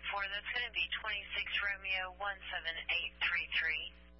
for. That's going to be 26 Romeo 17833.